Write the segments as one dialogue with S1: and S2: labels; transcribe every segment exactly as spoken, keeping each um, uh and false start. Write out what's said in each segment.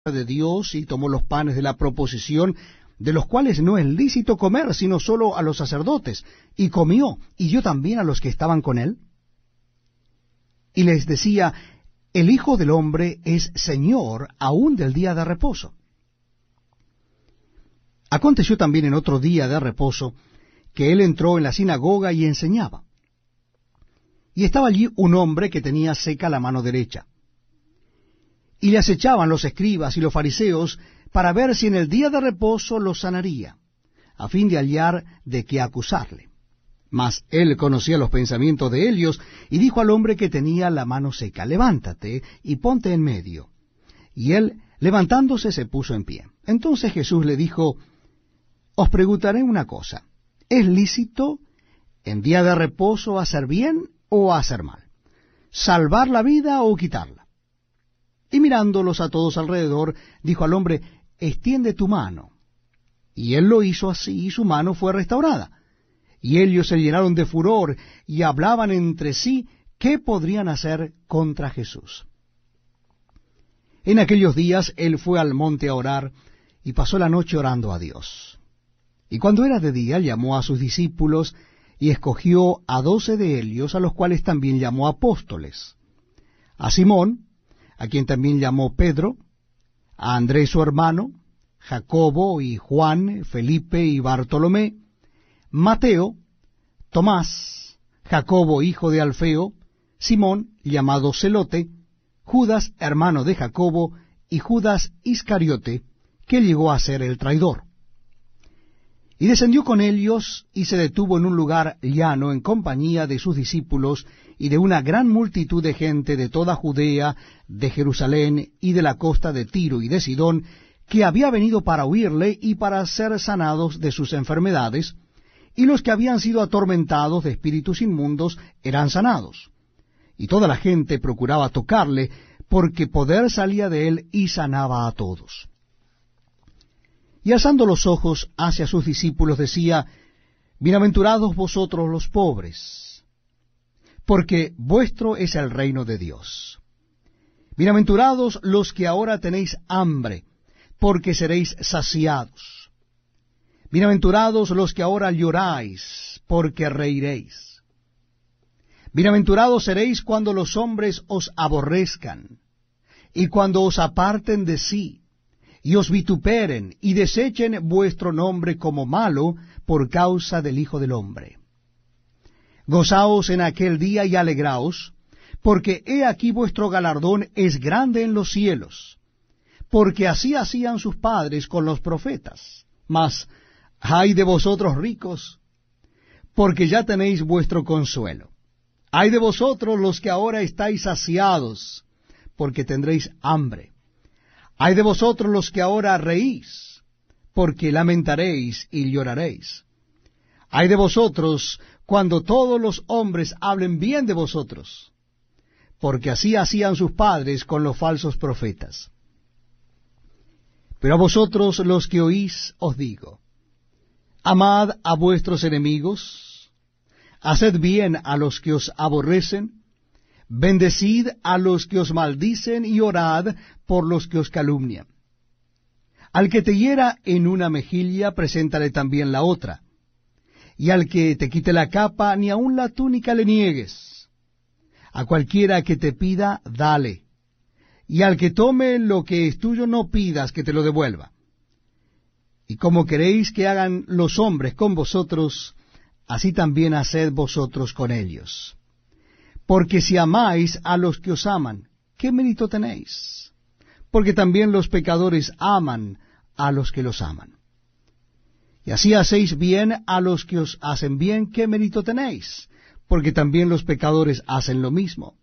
S1: de Dios, y tomó los panes de la proposición, de los cuales no es lícito comer, sino solo a los sacerdotes, y comió, y dio también a los que estaban con él. Y les decía, el Hijo del Hombre es Señor aún del día de reposo. Aconteció también en otro día de reposo, que él entró en la sinagoga y enseñaba. Y estaba allí un hombre que tenía seca la mano derecha. Y le acechaban los escribas y los fariseos para ver si en el día de reposo lo sanaría, a fin de hallar de qué acusarle. Mas él conocía los pensamientos de ellos, y dijo al hombre que tenía la mano seca, levántate y ponte en medio. Y él, levantándose, se puso en pie. Entonces Jesús le dijo, os preguntaré una cosa, ¿es lícito en día de reposo hacer bien o hacer mal? ¿Salvar la vida o quitarla? Y mirándolos a todos alrededor, dijo al hombre, extiende tu mano. Y él lo hizo así, y su mano fue restaurada. Y ellos se llenaron de furor, y hablaban entre sí qué podrían hacer contra Jesús. En aquellos días él fue al monte a orar, y pasó la noche orando a Dios. Y cuando era de día, llamó a sus discípulos, y escogió a doce de ellos, a los cuales también llamó apóstoles. A Simón, a quien también llamó Pedro, a Andrés su hermano, Jacobo y Juan, Felipe y Bartolomé, Mateo, Tomás, Jacobo hijo de Alfeo, Simón llamado Celote, Judas hermano de Jacobo, y Judas Iscariote, que llegó a ser el traidor. Y descendió con ellos, y se detuvo en un lugar llano en compañía de sus discípulos y de una gran multitud de gente de toda Judea, de Jerusalén y de la costa de Tiro y de Sidón, que había venido para oírle y para ser sanados de sus enfermedades, y los que habían sido atormentados de espíritus inmundos eran sanados. Y toda la gente procuraba tocarle, porque poder salía de él y sanaba a todos. Y alzando los ojos hacia sus discípulos decía, bienaventurados vosotros los pobres, porque vuestro es el reino de Dios. Bienaventurados los que ahora tenéis hambre, porque seréis saciados. Bienaventurados los que ahora lloráis, porque reiréis. Bienaventurados seréis cuando los hombres os aborrezcan, y cuando os aparten de sí, y os vituperen, y desechen vuestro nombre como malo por causa del Hijo del Hombre. Gozaos en aquel día y alegraos, porque he aquí vuestro galardón es grande en los cielos, porque así hacían sus padres con los profetas. Mas, ay de vosotros ricos, porque ya tenéis vuestro consuelo. Ay de vosotros los que ahora estáis saciados, porque tendréis hambre. Ay de vosotros los que ahora reís, porque lamentaréis y lloraréis. Ay de vosotros cuando todos los hombres hablen bien de vosotros, porque así hacían sus padres con los falsos profetas. Pero a vosotros los que oís os digo, amad a vuestros enemigos, haced bien a los que os aborrecen, bendecid a los que os maldicen y orad por los que os calumnian. Al que te hiera en una mejilla, preséntale también la otra. Y al que te quite la capa, ni aun la túnica le niegues. A cualquiera que te pida, dale. Y al que tome lo que es tuyo, no pidas que te lo devuelva. Y como queréis que hagan los hombres con vosotros, así también haced vosotros con ellos. Porque si amáis a los que os aman, ¿qué mérito tenéis? Porque también los pecadores aman a los que los aman. Y así hacéis bien a los que os hacen bien, ¿qué mérito tenéis? Porque también los pecadores hacen lo mismo.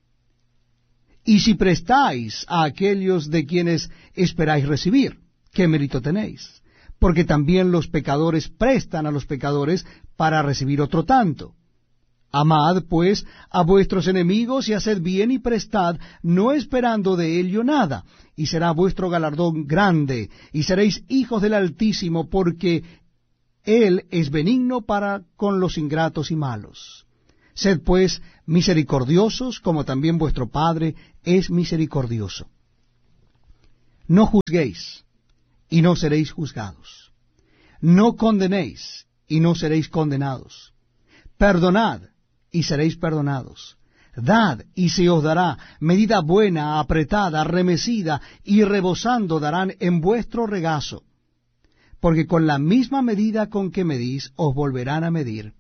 S1: Y si prestáis a aquellos de quienes esperáis recibir, ¿qué mérito tenéis? Porque también los pecadores prestan a los pecadores para recibir otro tanto. Amad, pues, a vuestros enemigos y haced bien y prestad, no esperando de ello nada, y será vuestro galardón grande, y seréis hijos del Altísimo, porque Él es benigno para con los ingratos y malos. Sed, pues, misericordiosos, como también vuestro Padre es misericordioso. No juzguéis, y no seréis juzgados. No condenéis, y no seréis condenados. Perdonad, y seréis perdonados. Dad, y se os dará. Medida buena, apretada, remecida, y rebosando darán en vuestro regazo. Porque con la misma medida con que medís, os volverán a medir.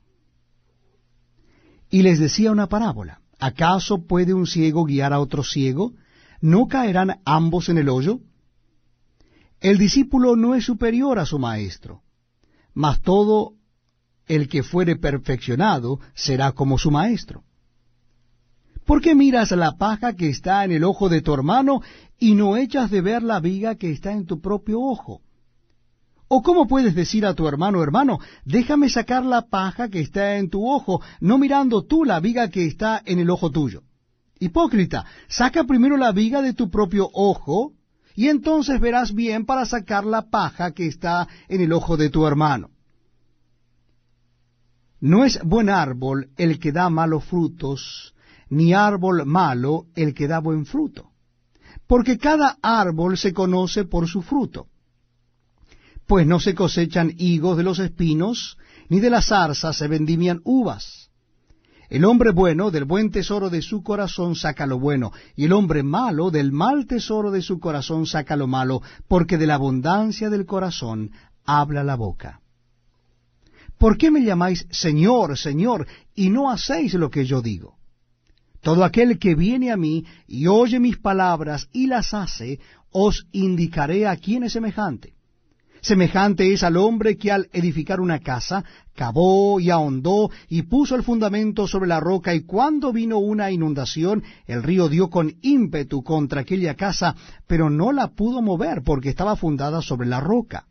S1: Y les decía una parábola. ¿Acaso puede un ciego guiar a otro ciego? ¿No caerán ambos en el hoyo? El discípulo no es superior a su maestro, mas todo el que fuere perfeccionado será como su maestro. ¿Por qué miras la paja que está en el ojo de tu hermano y no echas de ver la viga que está en tu propio ojo? ¿O cómo puedes decir a tu hermano, hermano, déjame sacar la paja que está en tu ojo, no mirando tú la viga que está en el ojo tuyo? Hipócrita, saca primero la viga de tu propio ojo, y entonces verás bien para sacar la paja que está en el ojo de tu hermano. No es buen árbol el que da malos frutos, ni árbol malo el que da buen fruto, porque cada árbol se conoce por su fruto. Pues no se cosechan higos de los espinos, ni de las zarzas se vendimian uvas. El hombre bueno del buen tesoro de su corazón saca lo bueno, y el hombre malo del mal tesoro de su corazón saca lo malo, porque de la abundancia del corazón habla la boca. ¿Por qué me llamáis Señor, Señor, y no hacéis lo que yo digo? Todo aquel que viene a mí y oye mis palabras y las hace, os indicaré a quién es semejante. Semejante es al hombre que al edificar una casa, cavó y ahondó y puso el fundamento sobre la roca, y cuando vino una inundación, el río dio con ímpetu contra aquella casa, pero no la pudo mover porque estaba fundada sobre la roca.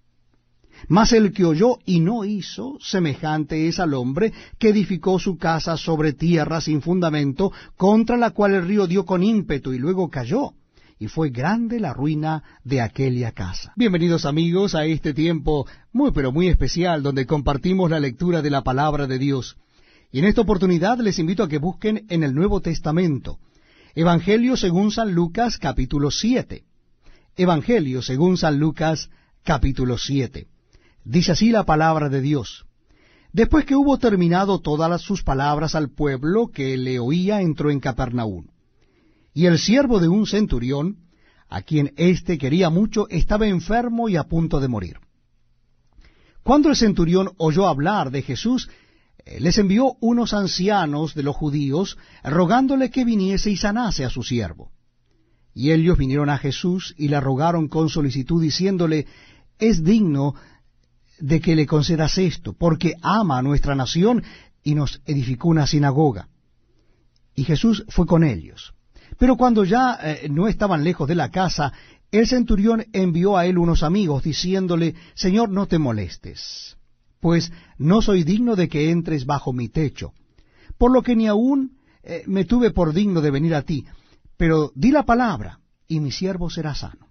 S1: Mas el que oyó y no hizo, semejante es al hombre que edificó su casa sobre tierra sin fundamento, contra la cual el río dio con ímpetu y luego cayó. Y fue grande la ruina de aquella casa. Bienvenidos amigos a este tiempo muy pero muy especial donde compartimos la lectura de la palabra de Dios. Y en esta oportunidad les invito a que busquen en el Nuevo Testamento. Evangelio según San Lucas capítulo siete. Evangelio según San Lucas capítulo siete. Dice así la palabra de Dios. Después que hubo terminado todas sus palabras al pueblo que le oía, entró en Capernaum. Y el siervo de un centurión, a quien éste quería mucho, estaba enfermo y a punto de morir. Cuando el centurión oyó hablar de Jesús, les envió unos ancianos de los judíos, rogándole que viniese y sanase a su siervo. Y ellos vinieron a Jesús y le rogaron con solicitud, diciéndole, es digno de que le concedas esto, porque ama a nuestra nación y nos edificó una sinagoga. Y Jesús fue con ellos. Pero cuando ya eh, no estaban lejos de la casa, el centurión envió a él unos amigos, diciéndole, Señor, no te molestes, pues no soy digno de que entres bajo mi techo, por lo que ni aún eh, me tuve por digno de venir a ti, pero di la palabra, y mi siervo será sano.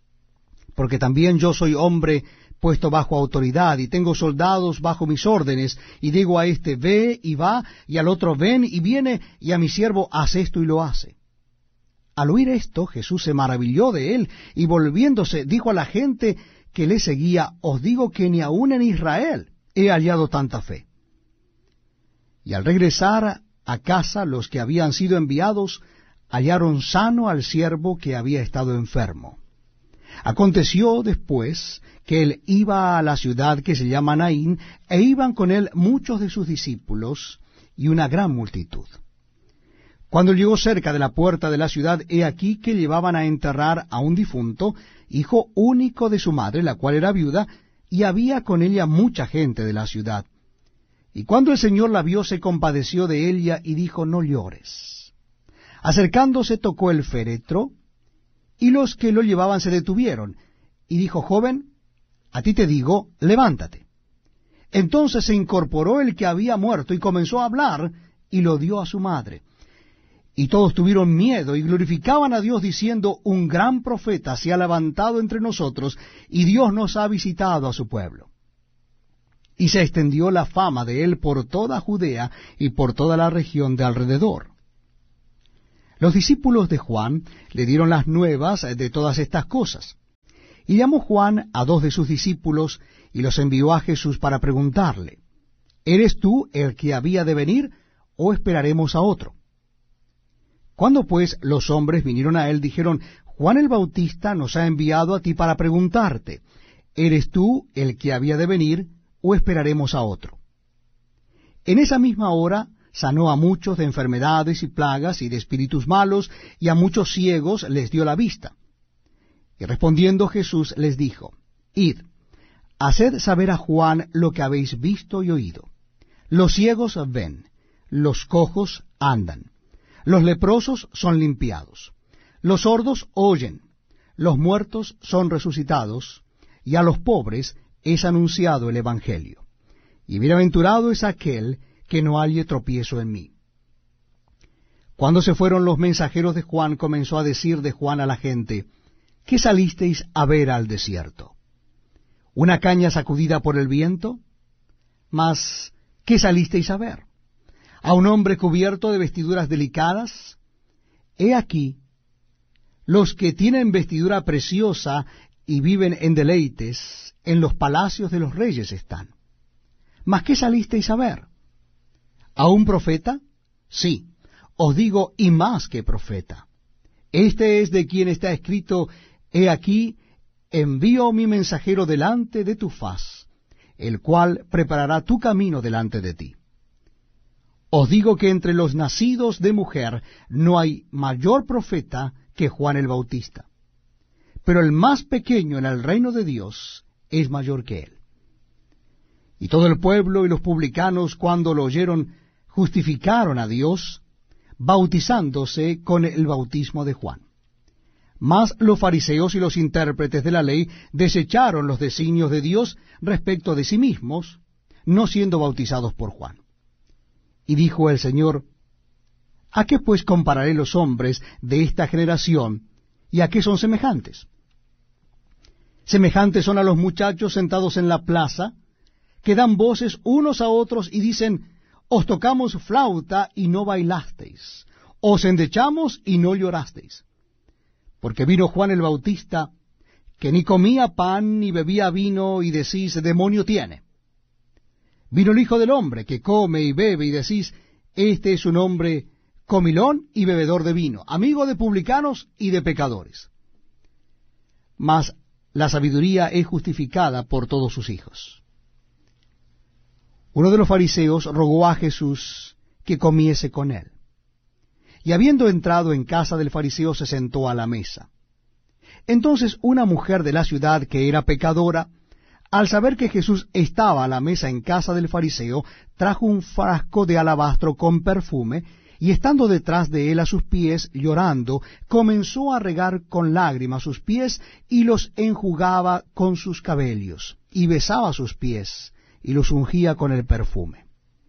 S1: Porque también yo soy hombre puesto bajo autoridad, y tengo soldados bajo mis órdenes, y digo a este, ve y va, y al otro, ven y viene, y a mi siervo, haz esto y lo hace. Al oír esto, Jesús se maravilló de él, y volviéndose, dijo a la gente que le seguía, os digo que ni aun en Israel he hallado tanta fe. Y al regresar a casa, los que habían sido enviados hallaron sano al siervo que había estado enfermo. Aconteció después que él iba a la ciudad que se llama Naín, e iban con él muchos de sus discípulos y una gran multitud. Cuando llegó cerca de la puerta de la ciudad, he aquí que llevaban a enterrar a un difunto, hijo único de su madre, la cual era viuda, y había con ella mucha gente de la ciudad. Y cuando el Señor la vio, se compadeció de ella y dijo, no llores. Acercándose, tocó el féretro, y los que lo llevaban se detuvieron. Y dijo, joven, a ti te digo, levántate. Entonces se incorporó el que había muerto y comenzó a hablar, y lo dio a su madre. Y todos tuvieron miedo y glorificaban a Dios diciendo, un gran profeta se ha levantado entre nosotros, y Dios nos ha visitado a su pueblo. Y se extendió la fama de él por toda Judea y por toda la región de alrededor. Los discípulos de Juan le dieron las nuevas de todas estas cosas. Y llamó Juan a dos de sus discípulos y los envió a Jesús para preguntarle, ¿eres tú el que había de venir o esperaremos a otro? Cuando pues los hombres vinieron a él, dijeron, Juan el Bautista nos ha enviado a ti para preguntarte, ¿eres tú el que había de venir o esperaremos a otro? En esa misma hora sanó a muchos de enfermedades y plagas y de espíritus malos, y a muchos ciegos les dio la vista. Y respondiendo Jesús les dijo, Id, haced saber a Juan lo que habéis visto y oído. Los ciegos ven, los cojos andan, los leprosos son limpiados, los sordos oyen, los muertos son resucitados, y a los pobres es anunciado el Evangelio. Y bienaventurado es aquel que no halle tropiezo en mí. Cuando se fueron los mensajeros de Juan, comenzó a decir de Juan a la gente, ¿qué salisteis a ver al desierto? ¿Una caña sacudida por el viento? Mas, ¿qué salisteis a ver? ¿A un hombre cubierto de vestiduras delicadas? He aquí, los que tienen vestidura preciosa y viven en deleites, en los palacios de los reyes están. ¿Mas qué salisteis a ver? ¿A un profeta? Sí, os digo, y más que profeta. Este es de quien está escrito, he aquí, envío mi mensajero delante de tu faz, el cual preparará tu camino delante de ti. Os digo que entre los nacidos de mujer no hay mayor profeta que Juan el Bautista, pero el más pequeño en el reino de Dios es mayor que él. Y todo el pueblo y los publicanos, cuando lo oyeron, justificaron a Dios, bautizándose con el bautismo de Juan. Mas los fariseos y los intérpretes de la ley desecharon los designios de Dios respecto de sí mismos, no siendo bautizados por Juan. Y dijo el Señor, ¿a qué pues compararé los hombres de esta generación, y a qué son semejantes? Semejantes son a los muchachos sentados en la plaza, que dan voces unos a otros y dicen, os tocamos flauta y no bailasteis, os endechamos y no llorasteis. Porque vino Juan el Bautista, que ni comía pan ni bebía vino, y decís, demonio tiene. Vino el Hijo del Hombre, que come y bebe, y decís, este es un hombre comilón y bebedor de vino, amigo de publicanos y de pecadores. Mas la sabiduría es justificada por todos sus hijos. Uno de los fariseos rogó a Jesús que comiese con él. Y habiendo entrado en casa del fariseo, se sentó a la mesa. Entonces una mujer de la ciudad, que era pecadora, al saber que Jesús estaba a la mesa en casa del fariseo, trajo un frasco de alabastro con perfume, y estando detrás de él a sus pies, llorando, comenzó a regar con lágrimas sus pies, y los enjugaba con sus cabellos, y besaba sus pies, y los ungía con el perfume.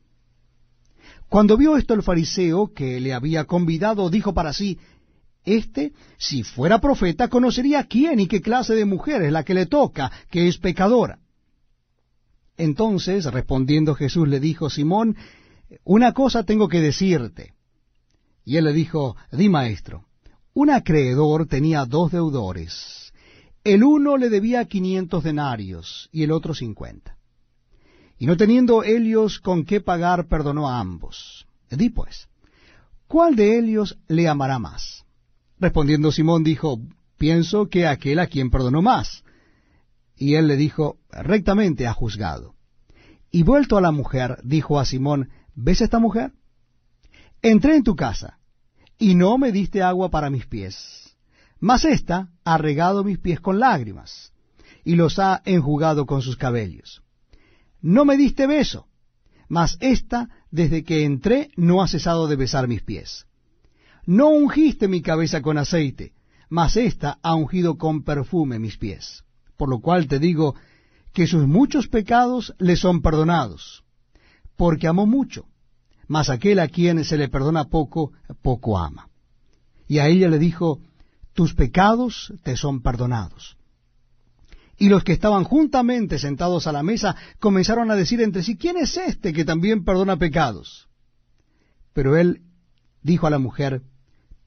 S1: Cuando vio esto el fariseo que le había convidado, dijo para sí, Este, si fuera profeta, conocería quién y qué clase de mujer es la que le toca, que es pecadora. Entonces, respondiendo Jesús, le dijo, Simón, una cosa tengo que decirte. Y él le dijo, di, maestro. Un acreedor tenía dos deudores. El uno le debía quinientos denarios y el otro cincuenta. Y no teniendo ellos con qué pagar, perdonó a ambos. Di pues, ¿cuál de ellos le amará más? Respondiendo Simón dijo, pienso que aquel a quien perdonó más. Y él le dijo, rectamente ha juzgado. Y vuelto a la mujer, dijo a Simón, ¿ves esta mujer? Entré en tu casa, y no me diste agua para mis pies, mas ésta ha regado mis pies con lágrimas, y los ha enjugado con sus cabellos. No me diste beso, mas ésta, desde que entré, no ha cesado de besar mis pies. No ungiste mi cabeza con aceite, mas ésta ha ungido con perfume mis pies. Por lo cual te digo que sus muchos pecados le son perdonados, porque amó mucho, mas aquel a quien se le perdona poco, poco ama. Y a ella le dijo, tus pecados te son perdonados. Y los que estaban juntamente sentados a la mesa comenzaron a decir entre sí, ¿quién es este que también perdona pecados? Pero él dijo a la mujer,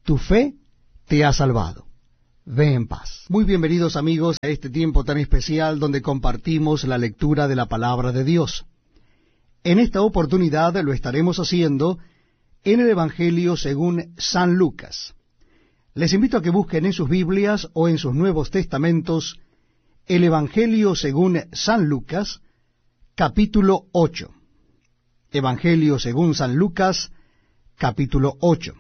S1: tu fe te ha salvado. Ve en paz. Muy bienvenidos amigos a este tiempo tan especial donde compartimos la lectura de la palabra de Dios. En esta oportunidad lo estaremos haciendo en el Evangelio según San Lucas. Les invito a que busquen en sus Biblias o en sus Nuevos Testamentos el Evangelio según San Lucas, capítulo ocho. Evangelio según San Lucas, capítulo ocho.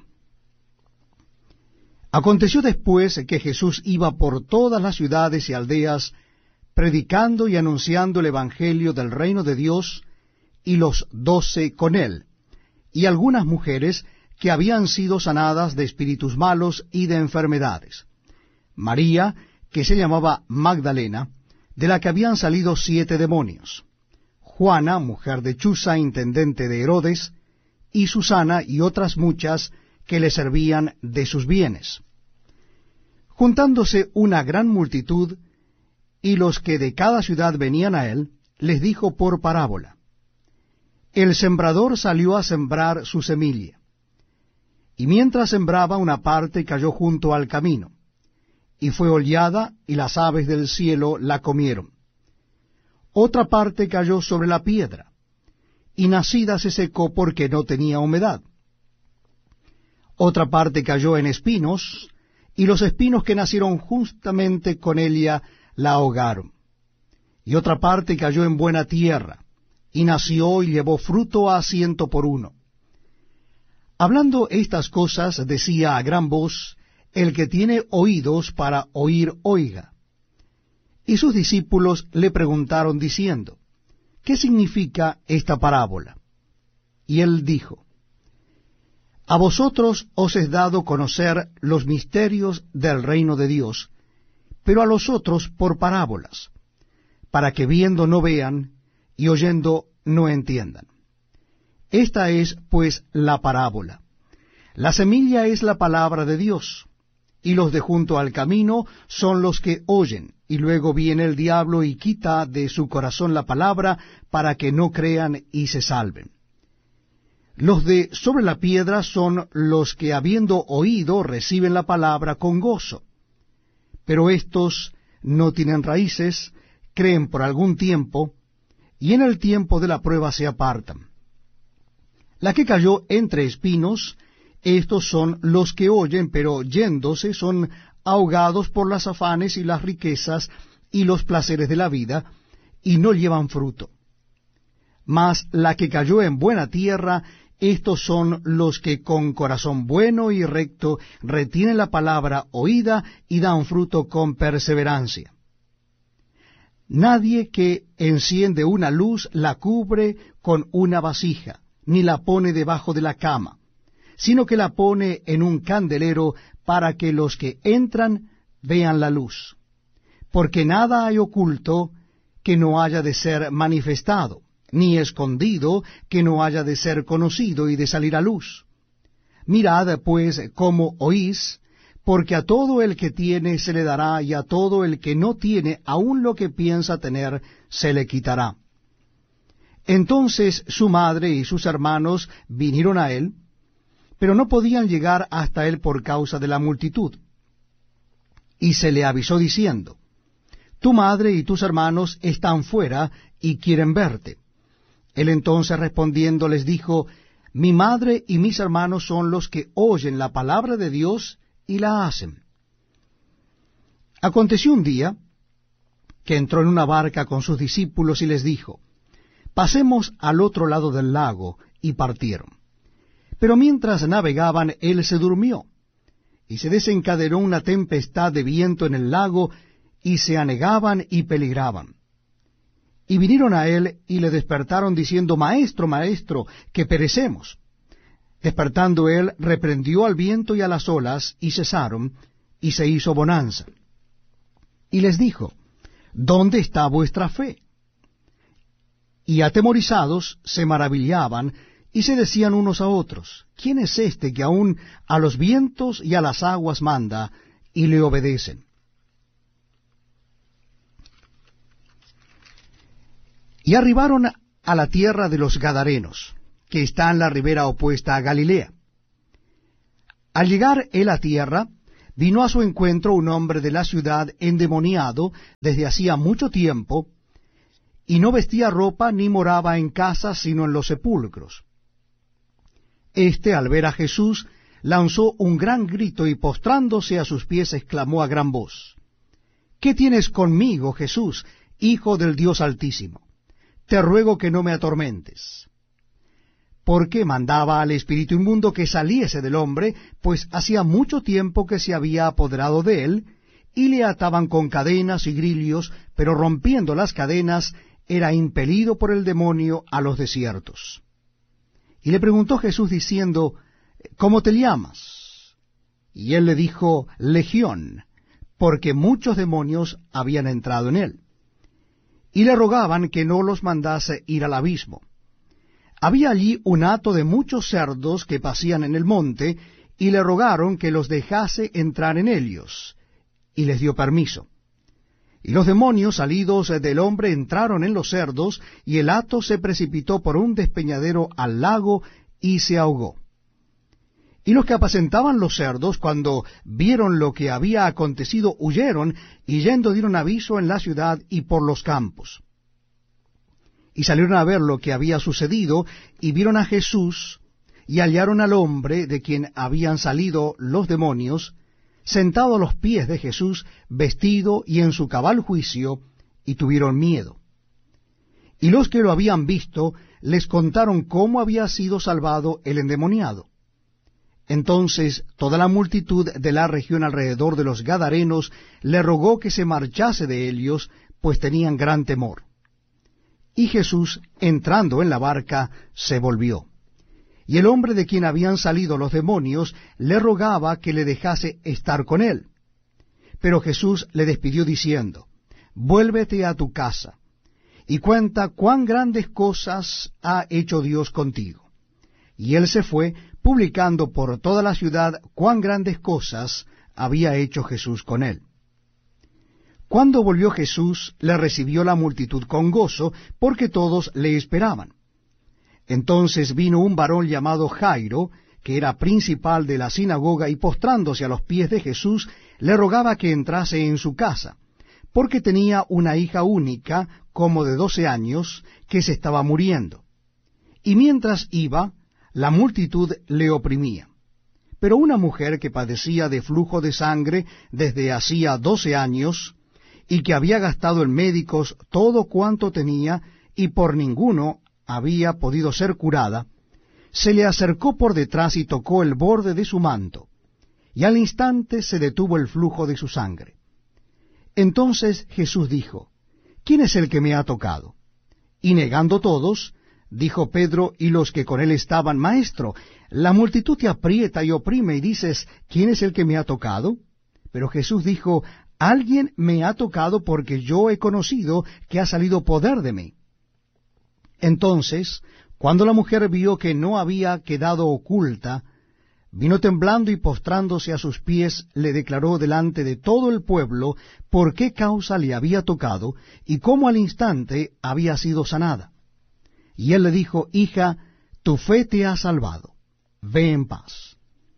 S1: Aconteció después que Jesús iba por todas las ciudades y aldeas, predicando y anunciando el Evangelio del reino de Dios, y los doce con él, y algunas mujeres que habían sido sanadas de espíritus malos y de enfermedades. María, que se llamaba Magdalena, de la que habían salido siete demonios. Juana, mujer de Chuza, intendente de Herodes, y Susana y otras muchas que le servían de sus bienes. Juntándose una gran multitud, y los que de cada ciudad venían a él, les dijo por parábola: El sembrador salió a sembrar su semilla, y mientras sembraba una parte cayó junto al camino, y fue hollada, y las aves del cielo la comieron. Otra parte cayó sobre la piedra, y nacida se secó porque no tenía humedad. Otra parte cayó en espinos, y los espinos que nacieron justamente con ella la ahogaron. Y otra parte cayó en buena tierra, y nació y llevó fruto a ciento por uno. Hablando estas cosas, decía a gran voz: El que tiene oídos para oír, oiga. Y sus discípulos le preguntaron diciendo: ¿Qué significa esta parábola? Y él dijo: A vosotros os es dado conocer los misterios del reino de Dios, pero a los otros por parábolas, para que viendo no vean, y oyendo no entiendan. Esta es, pues, la parábola. La semilla es la palabra de Dios, y los de junto al camino son los que oyen, y luego viene el diablo y quita de su corazón la palabra, para que no crean y se salven. Los de sobre la piedra son los que, habiendo oído, reciben la palabra con gozo. Pero éstos no tienen raíces, creen por algún tiempo, y en el tiempo de la prueba se apartan. La que cayó entre espinos, estos son los que oyen, pero yéndose son ahogados por las afanes y las riquezas y los placeres de la vida, y no llevan fruto. Mas la que cayó en buena tierra, estos son los que con corazón bueno y recto retienen la palabra oída y dan fruto con perseverancia. Nadie que enciende una luz la cubre con una vasija, ni la pone debajo de la cama, sino que la pone en un candelero para que los que entran vean la luz. Porque nada hay oculto que no haya de ser manifestado, ni escondido que no haya de ser conocido y de salir a luz. Mirad, pues, cómo oís, porque a todo el que tiene se le dará, y a todo el que no tiene, aun lo que piensa tener, se le quitará. Entonces su madre y sus hermanos vinieron a él, pero no podían llegar hasta él por causa de la multitud. Y se le avisó diciendo: Tu madre y tus hermanos están fuera y quieren verte. Él entonces respondiendo les dijo: Mi madre y mis hermanos son los que oyen la palabra de Dios y la hacen. Aconteció un día que entró en una barca con sus discípulos y les dijo: Pasemos al otro lado del lago, y partieron. Pero mientras navegaban, él se durmió, y se desencadenó una tempestad de viento en el lago, y se anegaban y peligraban. Y vinieron a él y le despertaron diciendo: Maestro, maestro, que perecemos. Despertando él, reprendió al viento y a las olas, y cesaron, y se hizo bonanza. Y les dijo: ¿Dónde está vuestra fe? Y atemorizados se maravillaban, y se decían unos a otros: ¿Quién es este que aun a los vientos y a las aguas manda, y le obedecen? Y arribaron a la tierra de los Gadarenos, que está en la ribera opuesta a Galilea. Al llegar él a tierra, vino a su encuentro un hombre de la ciudad endemoniado desde hacía mucho tiempo, y no vestía ropa ni moraba en casa, sino en los sepulcros. Este, al ver a Jesús, lanzó un gran grito y postrándose a sus pies exclamó a gran voz: ¿Qué tienes conmigo, Jesús, Hijo del Dios Altísimo? Te ruego que no me atormentes. Porque mandaba al espíritu inmundo que saliese del hombre, pues hacía mucho tiempo que se había apoderado de él, y le ataban con cadenas y grillos, pero rompiendo las cadenas, era impelido por el demonio a los desiertos. Y le preguntó Jesús diciendo: ¿Cómo te llamas? Y él le dijo: Legión, porque muchos demonios habían entrado en él. Y le rogaban que no los mandase ir al abismo. Había allí un hato de muchos cerdos que pasían en el monte, y le rogaron que los dejase entrar en ellos, y les dio permiso. Y los demonios salidos del hombre entraron en los cerdos, y el hato se precipitó por un despeñadero al lago, y se ahogó. Y los que apacentaban los cerdos, cuando vieron lo que había acontecido, huyeron, y yendo dieron aviso en la ciudad y por los campos. Y salieron a ver lo que había sucedido, y vieron a Jesús, y hallaron al hombre de quien habían salido los demonios, sentado a los pies de Jesús, vestido y en su cabal juicio, y tuvieron miedo. Y los que lo habían visto les contaron cómo había sido salvado el endemoniado. Entonces toda la multitud de la región alrededor de los Gadarenos le rogó que se marchase de ellos, pues tenían gran temor. Y Jesús, entrando en la barca, se volvió. Y el hombre de quien habían salido los demonios le rogaba que le dejase estar con él. Pero Jesús le despidió diciendo: Vuélvete a tu casa, y cuenta cuán grandes cosas ha hecho Dios contigo. Y él se fue, publicando por toda la ciudad cuán grandes cosas había hecho Jesús con él. Cuando volvió Jesús, le recibió la multitud con gozo, porque todos le esperaban. Entonces vino un varón llamado Jairo, que era principal de la sinagoga, y postrándose a los pies de Jesús, le rogaba que entrase en su casa, porque tenía una hija única, como de doce años, que se estaba muriendo. Y mientras iba, la multitud le oprimía. Pero una mujer que padecía de flujo de sangre desde hacía doce años, y que había gastado en médicos todo cuanto tenía, y por ninguno había podido ser curada, se le acercó por detrás y tocó el borde de su manto, y al instante se detuvo el flujo de su sangre. Entonces Jesús dijo: ¿Quién es el que me ha tocado? Y negando todos, dijo Pedro y los que con él estaban: Maestro, la multitud te aprieta y oprime, y dices: ¿Quién es el que me ha tocado? Pero Jesús dijo: Alguien me ha tocado, porque yo he conocido que ha salido poder de mí. Entonces, cuando la mujer vio que no había quedado oculta, vino temblando y postrándose a sus pies, le declaró delante de todo el pueblo por qué causa le había tocado, y cómo al instante había sido sanada. Y él le dijo: Hija, tu fe te ha salvado, ve en paz.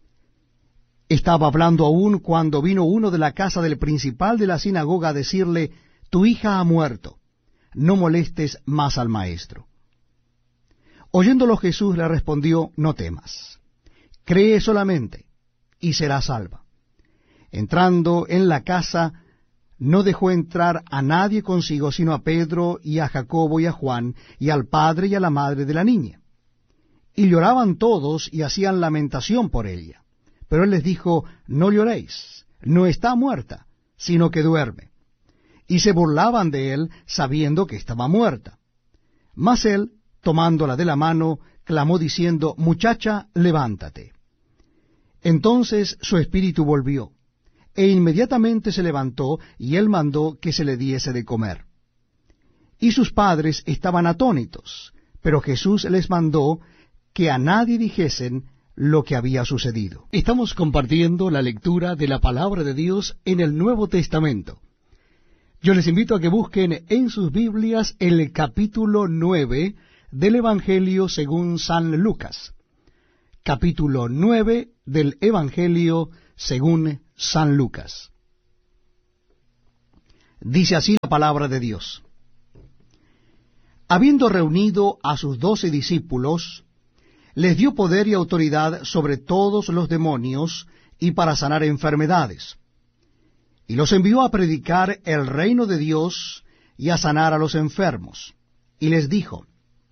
S1: Estaba hablando aún cuando vino uno de la casa del principal de la sinagoga a decirle: Tu hija ha muerto, no molestes más al maestro. Oyéndolo Jesús le respondió: No temas, cree solamente, y serás salva. Entrando en la casa, no dejó entrar a nadie consigo, sino a Pedro y a Jacobo y a Juan, y al padre y a la madre de la niña. Y lloraban todos y hacían lamentación por ella. Pero él les dijo: No lloréis, no está muerta, sino que duerme. Y se burlaban de él, sabiendo que estaba muerta. Mas él, tomándola de la mano, clamó diciendo: Muchacha, levántate. Entonces su espíritu volvió, e inmediatamente se levantó, y él mandó que se le diese de comer. Y sus padres estaban atónitos, pero Jesús les mandó que a nadie dijesen lo que había sucedido. Estamos compartiendo la lectura de la palabra de Dios en el Nuevo Testamento. Yo les invito a que busquen en sus Biblias el capítulo nueve del Evangelio según San Lucas. capítulo nueve del Evangelio según San Lucas. Dice así la palabra de Dios. Habiendo reunido a sus doce discípulos, les dio poder y autoridad sobre todos los demonios y para sanar enfermedades. Y los envió a predicar el reino de Dios y a sanar a los enfermos. Y les dijo: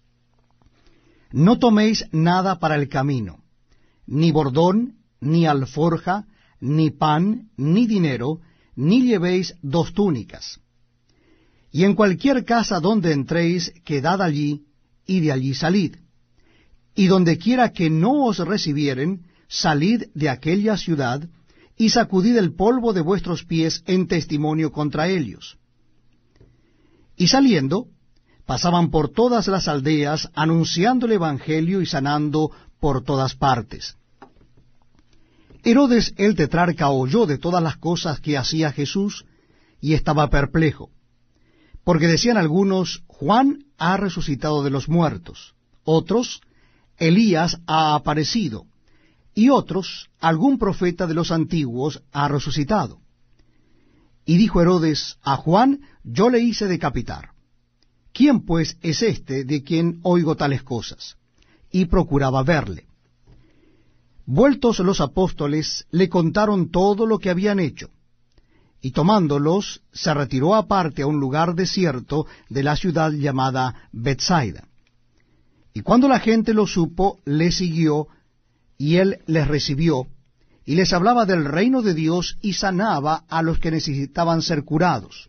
S1: No toméis nada para el camino, ni bordón, ni alforja, ni pan, ni dinero, ni llevéis dos túnicas. Y en cualquier casa donde entréis, quedad allí, y de allí salid. Y donde quiera que no os recibieren, salid de aquella ciudad, y sacudid el polvo de vuestros pies en testimonio contra ellos. Y saliendo, pasaban por todas las aldeas, anunciando el Evangelio y sanando por todas partes. Herodes el tetrarca oyó de todas las cosas que hacía Jesús, y estaba perplejo, porque decían algunos: Juan ha resucitado de los muertos; otros: Elías ha aparecido; y otros: algún profeta de los antiguos ha resucitado. Y dijo Herodes: a Juan yo le hice decapitar. ¿Quién pues es este de quien oigo tales cosas? Y procuraba verle. Vueltos los apóstoles, le contaron todo lo que habían hecho, y tomándolos, se retiró aparte a un lugar desierto de la ciudad llamada Betsaida. Y cuando la gente lo supo, le siguió, y él les recibió, y les hablaba del reino de Dios, y sanaba a los que necesitaban ser curados.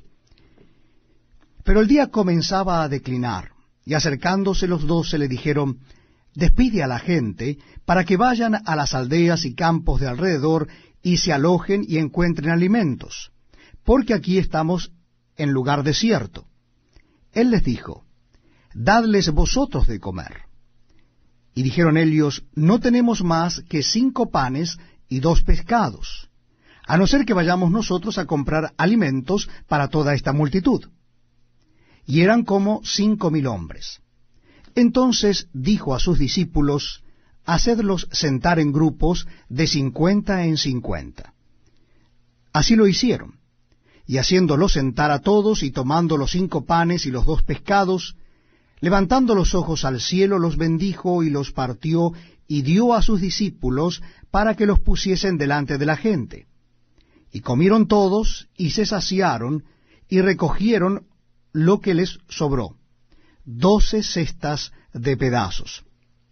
S1: Pero el día comenzaba a declinar, y acercándose los doce le dijeron: Despide a la gente, para que vayan a las aldeas y campos de alrededor, y se alojen y encuentren alimentos, porque aquí estamos en lugar desierto. Él les dijo: Dadles vosotros de comer. Y dijeron ellos: No tenemos más que cinco panes y dos pescados, a no ser que vayamos nosotros a comprar alimentos para toda esta multitud. Y eran como cinco mil hombres. Entonces dijo a sus discípulos: Hacedlos sentar en grupos de cincuenta en cincuenta. Así lo hicieron, y haciéndolos sentar a todos, y tomando los cinco panes y los dos pescados, levantando los ojos al cielo, los bendijo y los partió, y dio a sus discípulos para que los pusiesen delante de la gente. Y comieron todos, y se saciaron, y recogieron lo que les sobró, doce cestas de pedazos.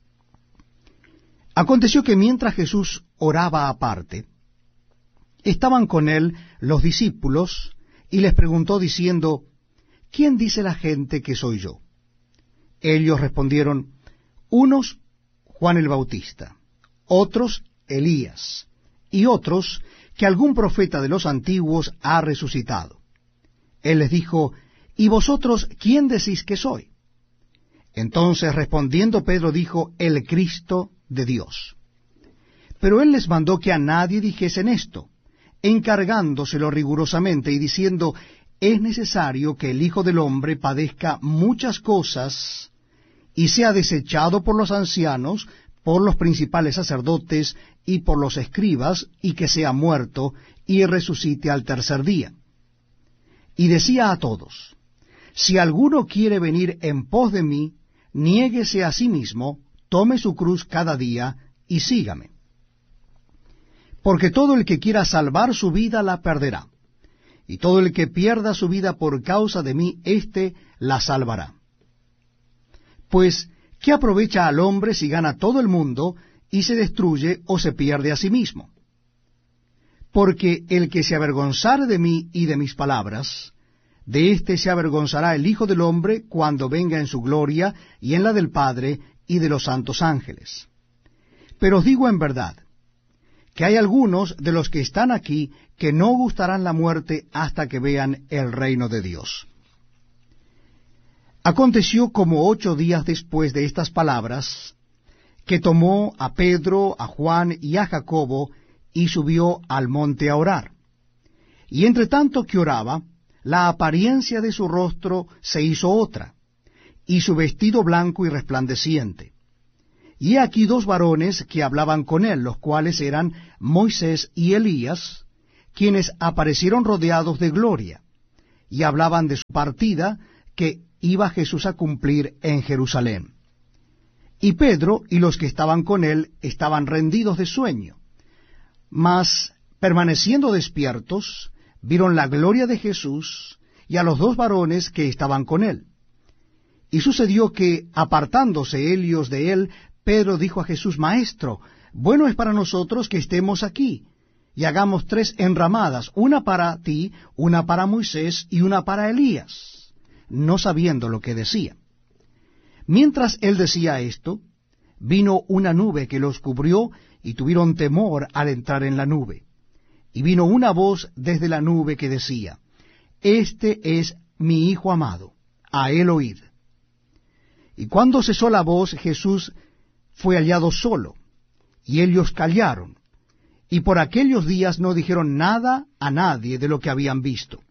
S1: Aconteció que mientras Jesús oraba aparte, estaban con él los discípulos, y les preguntó diciendo: ¿Quién dice la gente que soy yo? Ellos respondieron: unos, Juan el Bautista; otros, Elías; y otros, que algún profeta de los antiguos ha resucitado. Él les dijo: ¿Y vosotros quién decís que soy? Entonces respondiendo Pedro dijo: el Cristo de Dios. Pero él les mandó que a nadie dijesen esto, encargándoselo rigurosamente y diciendo: es necesario que el Hijo del Hombre padezca muchas cosas y sea desechado por los ancianos, por los principales sacerdotes y por los escribas, y que sea muerto y resucite al tercer día. Y decía a todos: si alguno quiere venir en pos de mí, niéguese a sí mismo, tome su cruz cada día y sígame. Porque todo el que quiera salvar su vida la perderá, y todo el que pierda su vida por causa de mí, éste la salvará. Pues, ¿qué aprovecha al hombre si gana todo el mundo y se destruye o se pierde a sí mismo? Porque el que se avergonzare de mí y de mis palabras, de éste se avergonzará el Hijo del Hombre cuando venga en su gloria y en la del Padre y de los santos ángeles. Pero os digo en verdad, que hay algunos de los que están aquí que no gustarán la muerte hasta que vean el reino de Dios. Aconteció como ocho días después de estas palabras, que tomó a Pedro, a Juan y a Jacobo, y subió al monte a orar. Y entre tanto que oraba, la apariencia de su rostro se hizo otra, y su vestido blanco y resplandeciente. Y he aquí dos varones que hablaban con él, los cuales eran Moisés y Elías, quienes aparecieron rodeados de gloria, y hablaban de su partida que iba Jesús a cumplir en Jerusalén. Y Pedro y los que estaban con él estaban rendidos de sueño, mas permaneciendo despiertos, vieron la gloria de Jesús y a los dos varones que estaban con él. Y sucedió que, apartándose ellos de él, Pedro dijo a Jesús: Maestro, bueno es para nosotros que estemos aquí, y hagamos tres enramadas, una para ti, una para Moisés y una para Elías, no sabiendo lo que decía. Mientras él decía esto, vino una nube que los cubrió, y tuvieron temor al entrar en la nube. Y vino una voz desde la nube que decía: Este es mi Hijo amado, a él oíd. Y cuando cesó la voz, Jesús fue hallado solo, y ellos callaron, y por aquellos días no dijeron nada a nadie de lo que habían visto.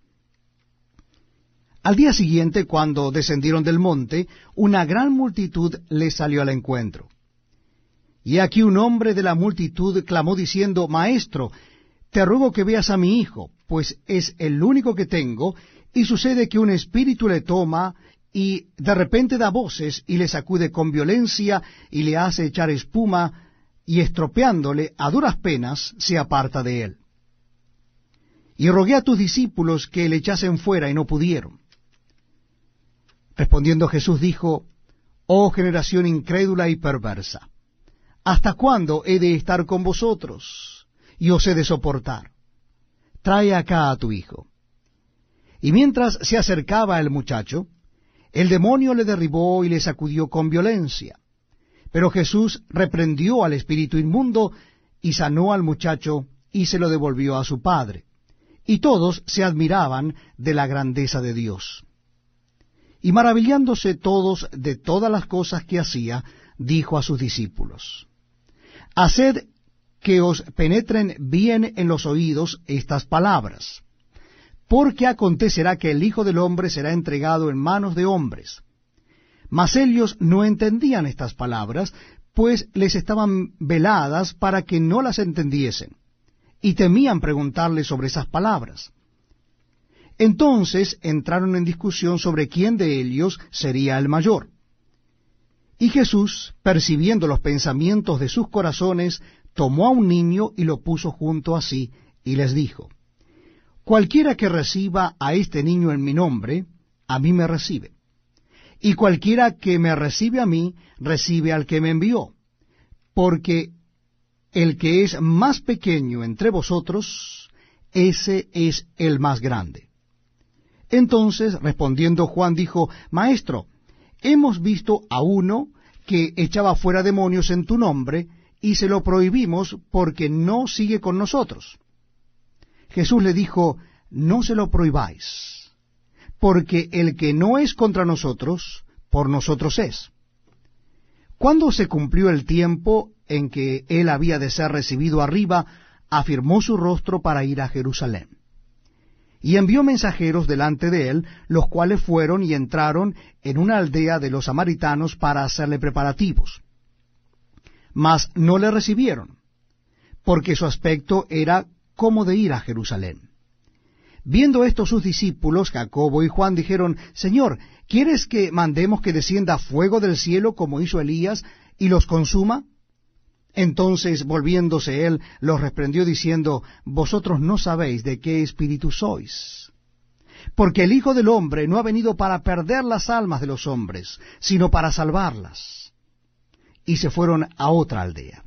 S1: Al día siguiente, cuando descendieron del monte, una gran multitud les salió al encuentro. Y aquí un hombre de la multitud clamó diciendo: Maestro, te ruego que veas a mi hijo, pues es el único que tengo, y sucede que un espíritu le toma, y de repente da voces, y le sacude con violencia, y le hace echar espuma, y estropeándole a duras penas, se aparta de él. Y rogué a tus discípulos que le echasen fuera, y no pudieron. Respondiendo Jesús dijo: Oh generación incrédula y perversa, ¿hasta cuándo he de estar con vosotros, y os he de soportar? Trae acá a tu hijo. Y mientras se acercaba el muchacho, el demonio le derribó y le sacudió con violencia. Pero Jesús reprendió al espíritu inmundo, y sanó al muchacho, y se lo devolvió a su padre. Y todos se admiraban de la grandeza de Dios. Y maravillándose todos de todas las cosas que hacía, dijo a sus discípulos: Haced que os penetren bien en los oídos estas palabras, porque acontecerá que el Hijo del Hombre será entregado en manos de hombres. Mas ellos no entendían estas palabras, pues les estaban veladas para que no las entendiesen, y temían preguntarle sobre esas palabras. Entonces entraron en discusión sobre quién de ellos sería el mayor. Y Jesús, percibiendo los pensamientos de sus corazones, tomó a un niño y lo puso junto a sí, y les dijo: Cualquiera que reciba a este niño en mi nombre, a mí me recibe. Y cualquiera que me recibe a mí, recibe al que me envió. Porque el que es más pequeño entre vosotros, ese es el más grande. Entonces, respondiendo Juan, dijo: Maestro, hemos visto a uno que echaba fuera demonios en tu nombre, y se lo prohibimos porque no sigue con nosotros. Jesús le dijo: No se lo prohibáis, porque el que no es contra nosotros, por nosotros es. Cuando se cumplió el tiempo en que él había de ser recibido arriba, afirmó su rostro para ir a Jerusalén. Y envió mensajeros delante de él, los cuales fueron y entraron en una aldea de los samaritanos para hacerle preparativos. Mas no le recibieron, porque su aspecto era como de ir a Jerusalén. Viendo esto sus discípulos, Jacobo y Juan, dijeron: Señor, ¿quieres que mandemos que descienda fuego del cielo como hizo Elías y los consuma? Entonces, volviéndose él, los reprendió diciendo: Vosotros no sabéis de qué espíritu sois, porque el Hijo del Hombre no ha venido para perder las almas de los hombres, sino para salvarlas. Y se fueron a otra aldea.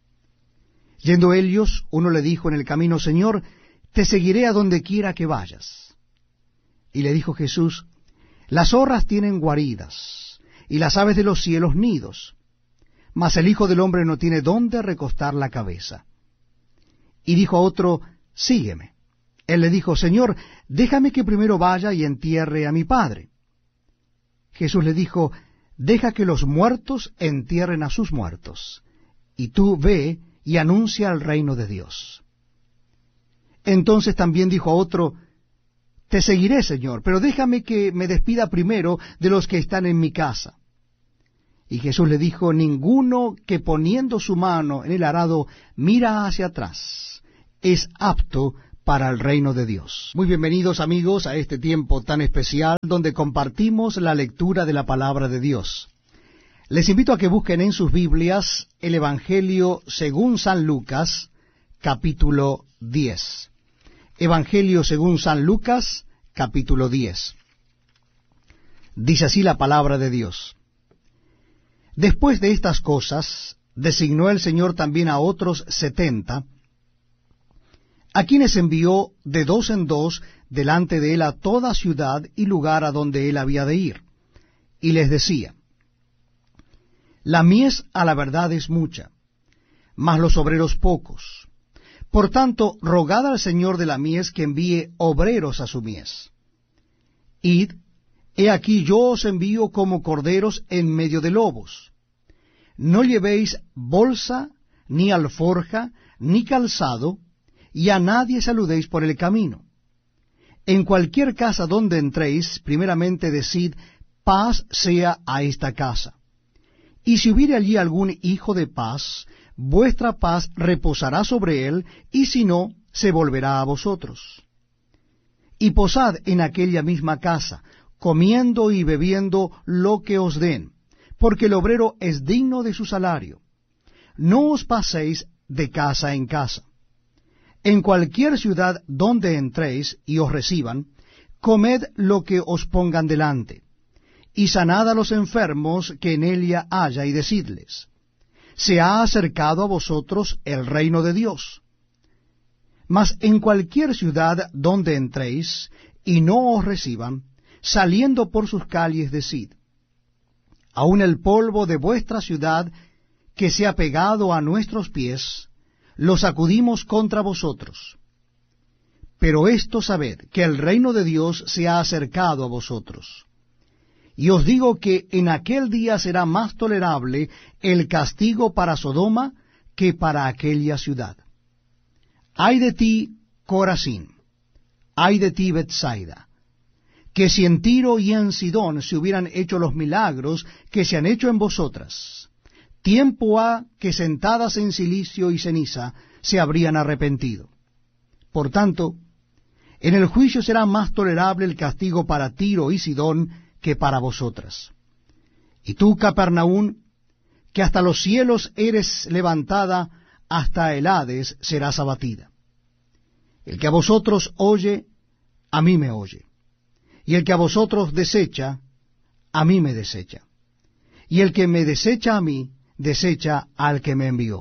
S1: Yendo ellos, uno le dijo en el camino: Señor, te seguiré a donde quiera que vayas. Y le dijo Jesús: Las zorras tienen guaridas, y las aves de los cielos nidos, mas el Hijo del Hombre no tiene dónde recostar la cabeza. Y dijo a otro: Sígueme. Él le dijo: Señor, déjame que primero vaya y entierre a mi padre. Jesús le dijo: Deja que los muertos entierren a sus muertos, y tú ve y anuncia el reino de Dios. Entonces también dijo a otro: Te seguiré, Señor, pero déjame que me despida primero de los que están en mi casa. Y Jesús le dijo, ninguno que poniendo su mano en el arado mira hacia atrás es apto para el reino de Dios. Muy bienvenidos, amigos, a este tiempo tan especial donde compartimos la lectura de la palabra de Dios. Les invito a que busquen en sus Biblias el Evangelio según San Lucas, capítulo diez. Evangelio según San Lucas, capítulo diez. Dice así la palabra de Dios. Después de estas cosas, designó el Señor también a otros setenta, a quienes envió de dos en dos delante de él a toda ciudad y lugar a donde él había de ir. Y les decía, la mies a la verdad es mucha, mas los obreros pocos. Por tanto, rogad al Señor de la mies que envíe obreros a su mies. Id, he aquí yo os envío como corderos en medio de lobos. No llevéis bolsa, ni alforja, ni calzado, y a nadie saludéis por el camino. En cualquier casa donde entréis, primeramente decid, paz sea a esta casa. Y si hubiere allí algún hijo de paz, vuestra paz reposará sobre él, y si no, se volverá a vosotros. Y posad en aquella misma casa, comiendo y bebiendo lo que os den, porque el obrero es digno de su salario. No os paséis de casa en casa. En cualquier ciudad donde entréis y os reciban, comed lo que os pongan delante, y sanad a los enfermos que en ella haya, y decidles, se ha acercado a vosotros el reino de Dios. Mas en cualquier ciudad donde entréis y no os reciban, saliendo por sus calles decid, aun el polvo de vuestra ciudad que se ha pegado a nuestros pies, lo sacudimos contra vosotros. Pero esto sabed, que el reino de Dios se ha acercado a vosotros. Y os digo que en aquel día será más tolerable el castigo para Sodoma que para aquella ciudad. Ay de ti, Corazín, ay de ti, Betsaida, que si en Tiro y en Sidón se hubieran hecho los milagros que se han hecho en vosotras, tiempo ha que sentadas en cilicio y ceniza se habrían arrepentido. Por tanto, en el juicio será más tolerable el castigo para Tiro y Sidón que para vosotras. Y tú, Capernaum, que hasta los cielos eres levantada, hasta el Hades serás abatida. El que a vosotros oye, a mí me oye. Y el que a vosotros desecha, a mí me desecha. Y el que me desecha a mí, desecha al que me envió.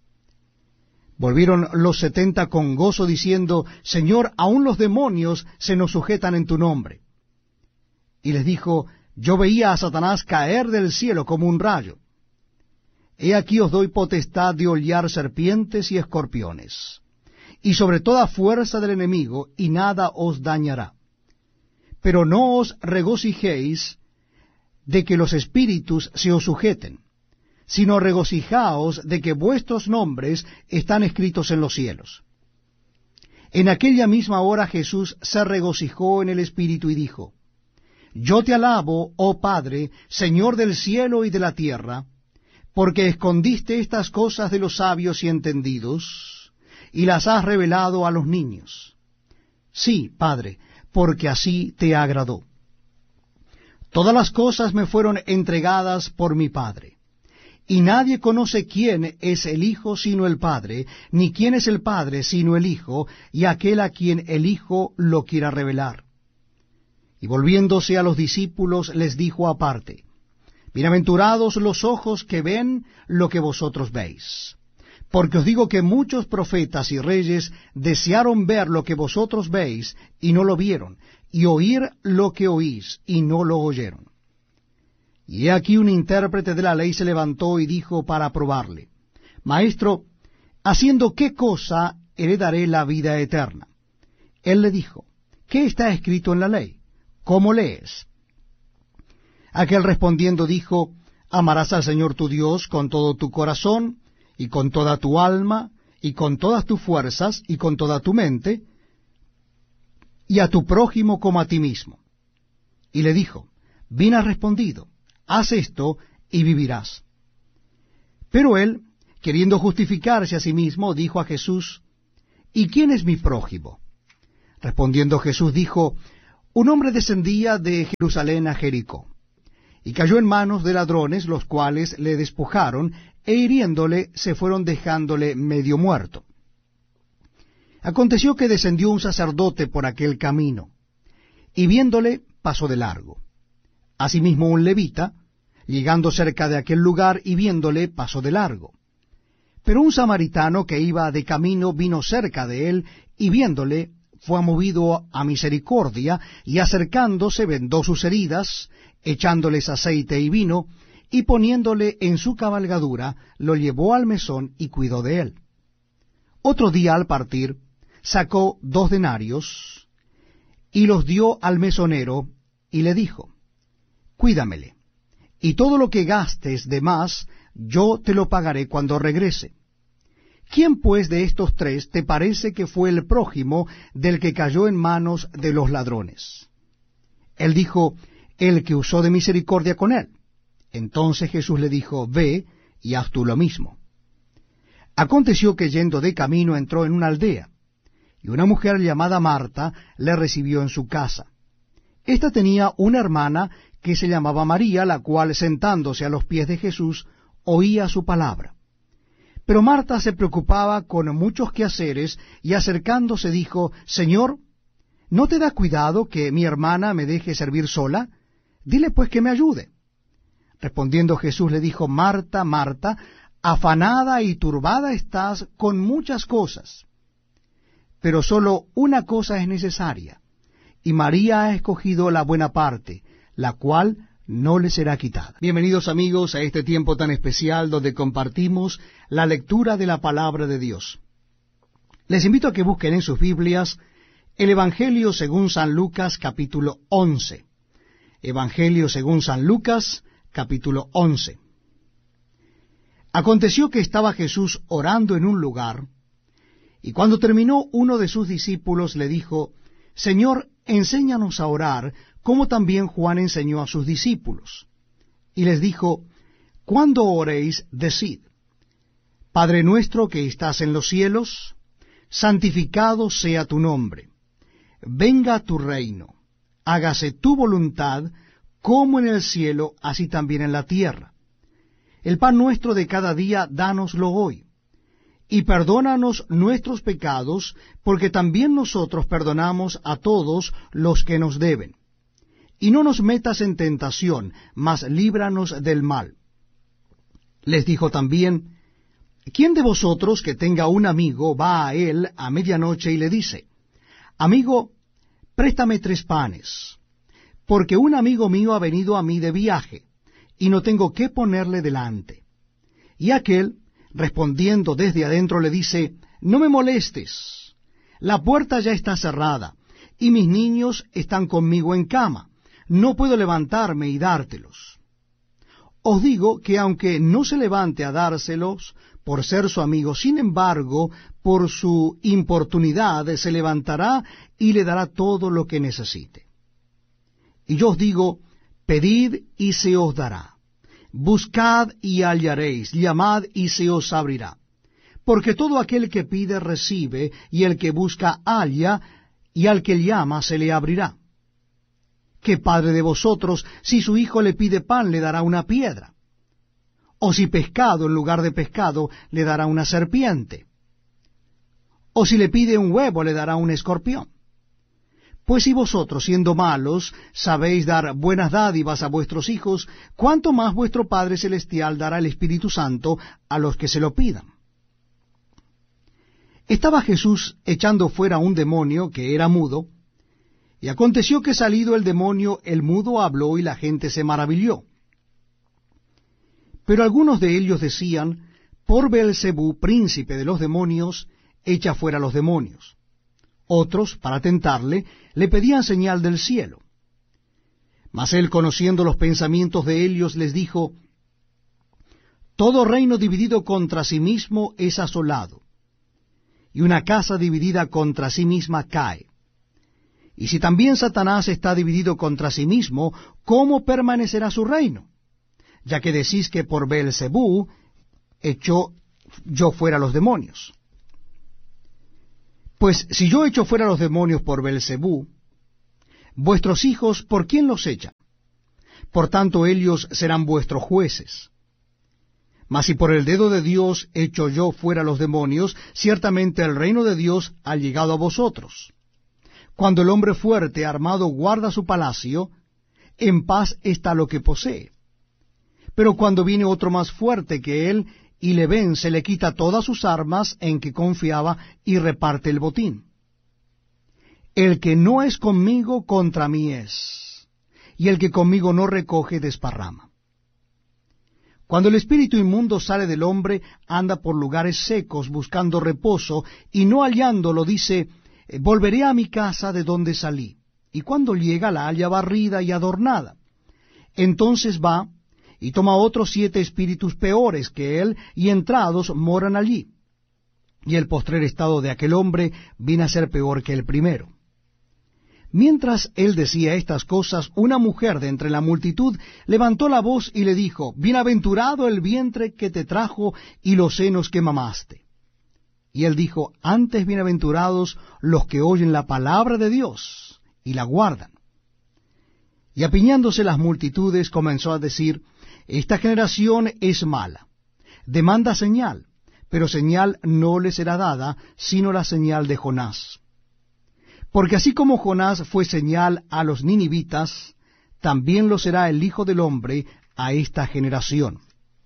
S1: Volvieron los setenta con gozo diciendo, Señor, aun los demonios se nos sujetan en tu nombre. Y les dijo, yo veía a Satanás caer del cielo como un rayo. He aquí os doy potestad de hollar serpientes y escorpiones, y sobre toda fuerza del enemigo, y nada os dañará. Pero no os regocijéis de que los espíritus se os sujeten, sino regocijaos de que vuestros nombres están escritos en los cielos. En aquella misma hora Jesús se regocijó en el Espíritu y dijo, Yo te alabo, oh Padre, Señor del cielo y de la tierra, porque escondiste estas cosas de los sabios y entendidos, y las has revelado a los niños. Sí, Padre, porque así te agradó. Todas las cosas me fueron entregadas por mi Padre. Y nadie conoce quién es el Hijo sino el Padre, ni quién es el Padre sino el Hijo, y aquel a quien el Hijo lo quiera revelar. Y volviéndose a los discípulos les dijo aparte, Bienaventurados los ojos que ven lo que vosotros veis. Porque os digo que muchos profetas y reyes desearon ver lo que vosotros veis, y no lo vieron, y oír lo que oís, y no lo oyeron. Y he aquí un intérprete de la ley se levantó y dijo para probarle, Maestro, ¿haciendo qué cosa heredaré la vida eterna? Él le dijo, ¿qué está escrito en la ley? ¿Cómo lees? Aquel respondiendo dijo, Amarás al Señor tu Dios con todo tu corazón, y con toda tu alma, y con todas tus fuerzas, y con toda tu mente, y a tu prójimo como a ti mismo. Y le dijo, Bien has respondido, haz esto y vivirás. Pero él, queriendo justificarse a sí mismo, dijo a Jesús, ¿y quién es mi prójimo? Respondiendo Jesús dijo, un hombre descendía de Jerusalén a Jericó, y cayó en manos de ladrones, los cuales le despojaron, e hiriéndole se fueron dejándole medio muerto. Aconteció que descendió un sacerdote por aquel camino, y viéndole pasó de largo. Asimismo un levita, llegando cerca de aquel lugar y viéndole pasó de largo. Pero un samaritano que iba de camino vino cerca de él, y viéndole fue movido a misericordia, y acercándose vendó sus heridas, echándoles aceite y vino, y poniéndole en su cabalgadura, lo llevó al mesón y cuidó de él. Otro día al partir, sacó dos denarios, y los dio al mesonero, y le dijo, cuídamele, y todo lo que gastes de más, yo te lo pagaré cuando regrese. ¿Quién pues de estos tres te parece que fue el prójimo del que cayó en manos de los ladrones? Él dijo, el que usó de misericordia con él. Entonces Jesús le dijo, ve y haz tú lo mismo. Aconteció que yendo de camino entró en una aldea, y una mujer llamada Marta le recibió en su casa. Esta tenía una hermana que se llamaba María, la cual sentándose a los pies de Jesús oía su palabra. Pero Marta se preocupaba con muchos quehaceres, y acercándose dijo, Señor, ¿no te da cuidado que mi hermana me deje servir sola? Dile pues que me ayude. Respondiendo Jesús le dijo, Marta, Marta, afanada y turbada estás con muchas cosas, pero sólo una cosa es necesaria, y María ha escogido la buena parte, la cual no le será quitada. Bienvenidos amigos a este tiempo tan especial donde compartimos la lectura de la palabra de Dios. Les invito a que busquen en sus Biblias el Evangelio según San Lucas capítulo once. Evangelio según San Lucas capítulo once. Aconteció que estaba Jesús orando en un lugar, y cuando terminó uno de sus discípulos le dijo, Señor, enséñanos a orar, como también Juan enseñó a sus discípulos. Y les dijo, cuando oréis, decid, Padre nuestro que estás en los cielos, santificado sea tu nombre. Venga tu reino, hágase tu voluntad, como en el cielo, así también en la tierra. El pan nuestro de cada día, dánoslo hoy. Y perdónanos nuestros pecados, porque también nosotros perdonamos a todos los que nos deben. Y no nos metas en tentación, mas líbranos del mal. Les dijo también, ¿quién de vosotros que tenga un amigo va a él a medianoche y le dice, Amigo, préstame tres panes, porque un amigo mío ha venido a mí de viaje, y no tengo qué ponerle delante? Y aquel, respondiendo desde adentro, le dice, No me molestes, la puerta ya está cerrada, y mis niños están conmigo en cama, no puedo levantarme y dártelos. Os digo que aunque no se levante a dárselos por ser su amigo, sin embargo, por su importunidad se levantará y le dará todo lo que necesite. Y yo os digo, pedid y se os dará, buscad y hallaréis, llamad y se os abrirá. Porque todo aquel que pide recibe, y el que busca halla, y al que llama se le abrirá. ¿Qué padre de vosotros, si su hijo le pide pan, le dará una piedra? ¿O si pescado en lugar de pescado, le dará una serpiente? ¿O si le pide un huevo, le dará un escorpión? Pues si vosotros, siendo malos, sabéis dar buenas dádivas a vuestros hijos, ¿cuánto más vuestro Padre Celestial dará el Espíritu Santo a los que se lo pidan? Estaba Jesús echando fuera un demonio que era mudo, y aconteció que salido el demonio, el mudo habló y la gente se maravilló. Pero algunos de ellos decían, por Beelzebú, príncipe de los demonios, echa fuera los demonios. Otros, para tentarle, le pedían señal del cielo. Mas él, conociendo los pensamientos de ellos, les dijo, todo reino dividido contra sí mismo es asolado, y una casa dividida contra sí misma cae. Y si también Satanás está dividido contra sí mismo, ¿cómo permanecerá su reino? ya que decís que por Beelzebú echó yo fuera los demonios. Pues si yo echo fuera los demonios por Beelzebú, vuestros hijos, ¿por quién los echan? Por tanto, ellos serán vuestros jueces. Mas si por el dedo de Dios echo yo fuera los demonios, ciertamente el reino de Dios ha llegado a vosotros. Cuando el hombre fuerte armado guarda su palacio, en paz está lo que posee. Pero cuando viene otro más fuerte que él y le vence, le quita todas sus armas en que confiaba y reparte el botín. El que no es conmigo, contra mí es, y el que conmigo no recoge, desparrama. Cuando el espíritu inmundo sale del hombre, anda por lugares secos buscando reposo, y no hallándolo dice, volveré a mi casa de donde salí. Y cuando llega la halla barrida y adornada. Entonces va y toma otros siete espíritus peores que él, y entrados moran allí. Y el postrer estado de aquel hombre viene a ser peor que el primero. Mientras él decía estas cosas, una mujer de entre la multitud levantó la voz y le dijo, bienaventurado el vientre que te trajo y los senos que mamaste. Y él dijo, antes bienaventurados los que oyen la palabra de Dios y la guardan. Y apiñándose las multitudes comenzó a decir, esta generación es mala, demanda señal, pero señal no le será dada, sino la señal de Jonás. Porque así como Jonás fue señal a los ninivitas, también lo será el Hijo del Hombre a esta generación.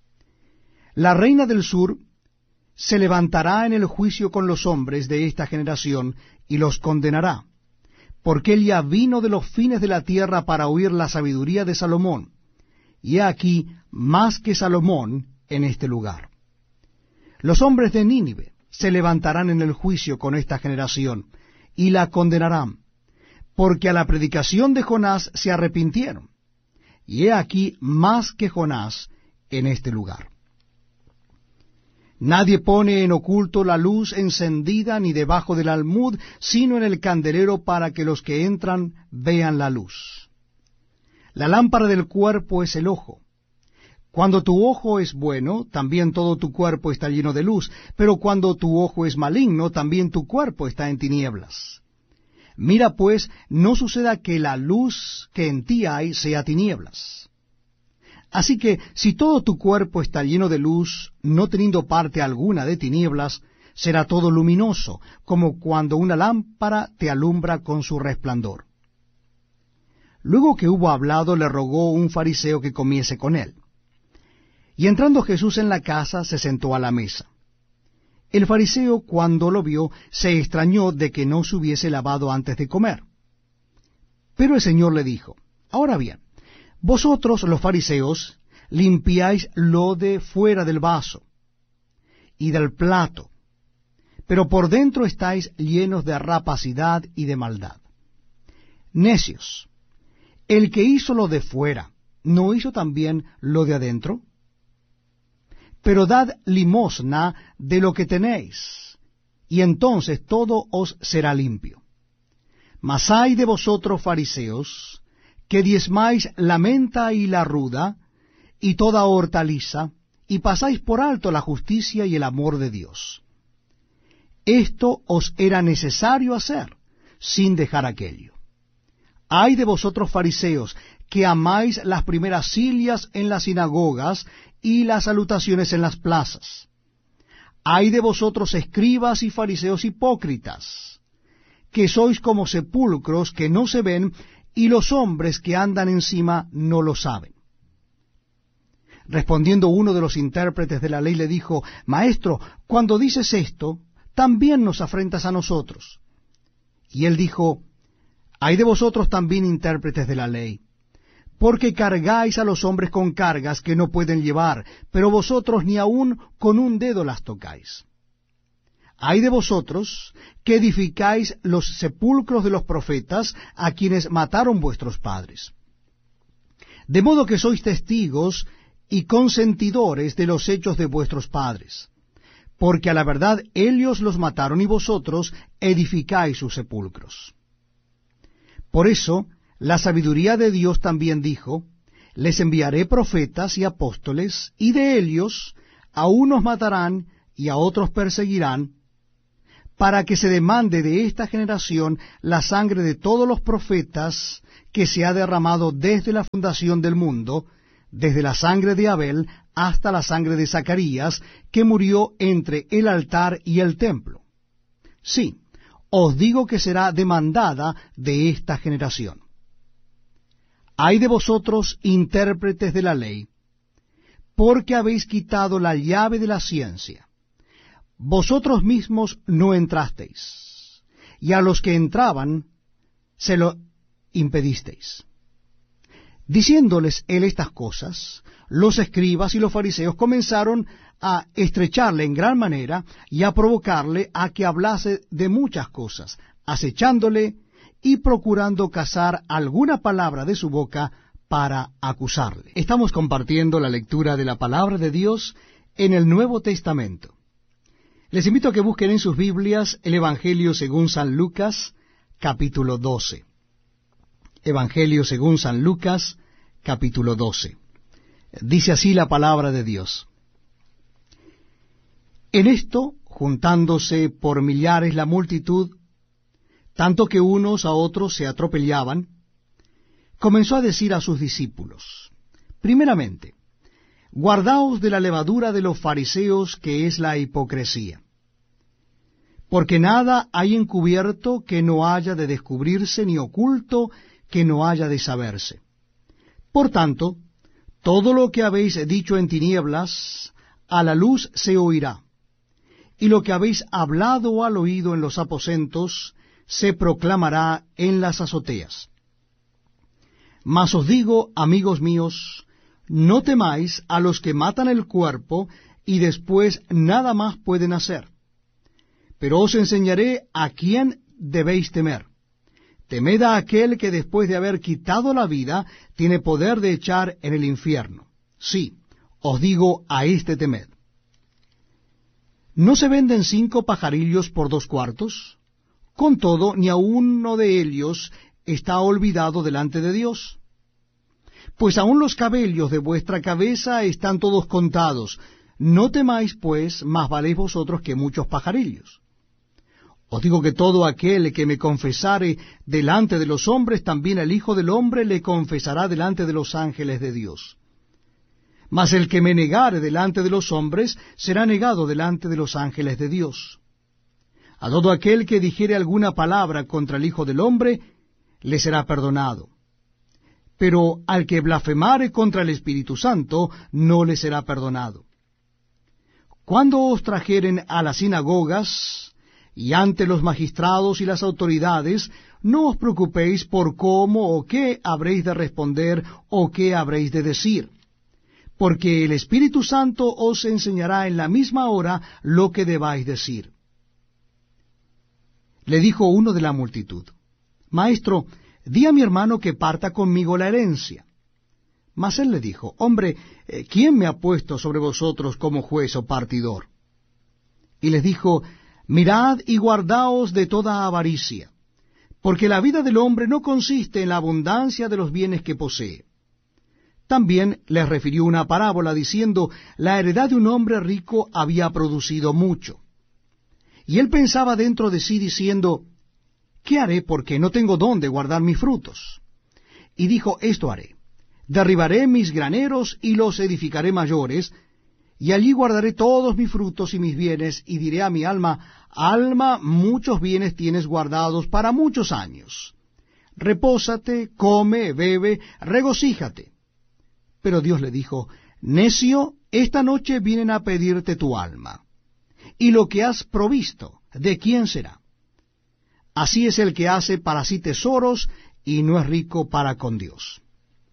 S1: La reina del sur se levantará en el juicio con los hombres de esta generación y los condenará, porque él ya vino de los fines de la tierra para oír la sabiduría de Salomón, y he aquí más que Salomón en este lugar. Los hombres de Nínive se levantarán en el juicio con esta generación, y la condenarán, porque a la predicación de Jonás se arrepintieron, y he aquí más que Jonás en este lugar. Nadie pone en oculto la luz encendida ni debajo del almud, sino en el candelero para que los que entran vean la luz. La lámpara del cuerpo es el ojo. Cuando tu ojo es bueno, también todo tu cuerpo está lleno de luz, pero cuando tu ojo es maligno, también tu cuerpo está en tinieblas. Mira pues, no suceda que la luz que en ti hay sea tinieblas. Así que, si todo tu cuerpo está lleno de luz, no teniendo parte alguna de tinieblas, será todo luminoso, como cuando una lámpara te alumbra con su resplandor. Luego que hubo hablado, le rogó un fariseo que comiese con él. Y entrando Jesús en la casa, se sentó a la mesa. El fariseo, cuando lo vio, se extrañó de que no se hubiese lavado antes de comer. Pero el Señor le dijo, ahora bien, vosotros los fariseos limpiáis lo de fuera del vaso y del plato, pero por dentro estáis llenos de rapacidad y de maldad. Necios, el que hizo lo de fuera, ¿no hizo también lo de adentro? Pero dad limosna de lo que tenéis, y entonces todo os será limpio. Mas ay de vosotros, fariseos, que diezmáis la menta y la ruda, y toda hortaliza, y pasáis por alto la justicia y el amor de Dios. Esto os era necesario hacer, sin dejar aquello. Ay de vosotros, fariseos, que amáis las primeras sillas en las sinagogas y las salutaciones en las plazas. Ay de vosotros, escribas y fariseos hipócritas, que sois como sepulcros que no se ven, y los hombres que andan encima no lo saben. Respondiendo uno de los intérpretes de la ley le dijo, Maestro, cuando dices esto, también nos afrentas a nosotros. Y él dijo, Ay de vosotros también, intérpretes de la ley, porque cargáis a los hombres con cargas que no pueden llevar, pero vosotros ni aun con un dedo las tocáis. Ay de vosotros, que edificáis los sepulcros de los profetas, a quienes mataron vuestros padres. De modo que sois testigos y consentidores de los hechos de vuestros padres, porque a la verdad ellos los mataron y vosotros edificáis sus sepulcros. Por eso, la sabiduría de Dios también dijo, les enviaré profetas y apóstoles, y de ellos a unos matarán y a otros perseguirán, para que se demande de esta generación la sangre de todos los profetas que se ha derramado desde la fundación del mundo, desde la sangre de Abel hasta la sangre de Zacarías, que murió entre el altar y el templo. Sí, os digo que será demandada de esta generación. Ay de vosotros, intérpretes de la ley, porque habéis quitado la llave de la ciencia. Vosotros mismos no entrasteis, y a los que entraban se lo impedisteis. Diciéndoles él estas cosas, los escribas y los fariseos comenzaron a estrecharle en gran manera y a provocarle a que hablase de muchas cosas, acechándole y procurando cazar alguna palabra de su boca para acusarle. Estamos compartiendo la lectura de la palabra de Dios en el Nuevo Testamento. Les invito a que busquen en sus Biblias el Evangelio según San Lucas, capítulo doce. Evangelio según San Lucas, capítulo doce. Dice así la palabra de Dios. En esto, juntándose por millares la multitud, tanto que unos a otros se atropellaban, comenzó a decir a sus discípulos, primeramente, guardaos de la levadura de los fariseos, que es la hipocresía. Porque nada hay encubierto que no haya de descubrirse, ni oculto que no haya de saberse. Por tanto, todo lo que habéis dicho en tinieblas, a la luz se oirá, y lo que habéis hablado al oído en los aposentos, se proclamará en las azoteas. Mas os digo, amigos míos, no temáis a los que matan el cuerpo, y después nada más pueden hacer. Pero os enseñaré a quién debéis temer. Temed a aquel que después de haber quitado la vida, tiene poder de echar en el infierno. Sí, os digo, a este temed. ¿No se venden cinco pajarillos por dos cuartos? Con todo, ni a uno de ellos está olvidado delante de Dios. Pues aun los cabellos de vuestra cabeza están todos contados. No temáis, pues, más valéis vosotros que muchos pajarillos. Os digo que todo aquel que me confesare delante de los hombres, también el Hijo del Hombre le confesará delante de los ángeles de Dios. Mas el que me negare delante de los hombres, será negado delante de los ángeles de Dios. A todo aquel que dijere alguna palabra contra el Hijo del Hombre, le será perdonado. Pero al que blasfemare contra el Espíritu Santo, no le será perdonado. Cuando os trajeren a las sinagogas y ante los magistrados y las autoridades, no os preocupéis por cómo o qué habréis de responder o qué habréis de decir, porque el Espíritu Santo os enseñará en la misma hora lo que debáis decir. Le dijo uno de la multitud, Maestro, di a mi hermano que parta conmigo la herencia. Mas él le dijo, Hombre, ¿quién me ha puesto sobre vosotros como juez o partidor? Y les dijo, Mirad y guardaos de toda avaricia, porque la vida del hombre no consiste en la abundancia de los bienes que posee. También les refirió una parábola diciendo, la heredad de un hombre rico había producido mucho. Y él pensaba dentro de sí diciendo, ¿qué haré porque no tengo dónde guardar mis frutos? Y dijo, esto haré, derribaré mis graneros y los edificaré mayores, y allí guardaré todos mis frutos y mis bienes, y diré a mi alma, alma, muchos bienes tienes guardados para muchos años. Repósate, come, bebe, regocíjate. Pero Dios le dijo, necio, esta noche vienen a pedirte tu alma. Y lo que has provisto, ¿de quién será? Así es el que hace para sí tesoros, y no es rico para con Dios.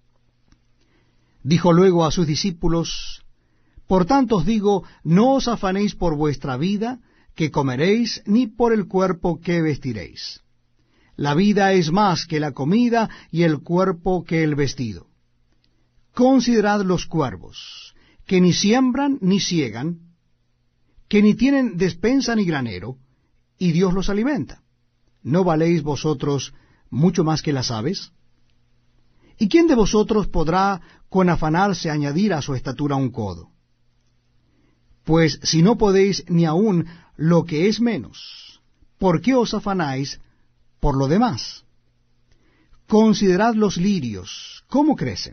S1: Dijo luego a sus discípulos, Por tanto os digo, no os afanéis por vuestra vida, que comeréis, ni por el cuerpo que vestiréis. La vida es más que la comida, y el cuerpo que el vestido. Considerad los cuervos, que ni siembran ni siegan, que ni tienen despensa ni granero, y Dios los alimenta. ¿No valéis vosotros mucho más que las aves? ¿Y quién de vosotros podrá con afanarse añadir a su estatura un codo? Pues si no podéis ni aun lo que es menos, ¿por qué os afanáis por lo demás? Considerad los lirios, cómo crecen.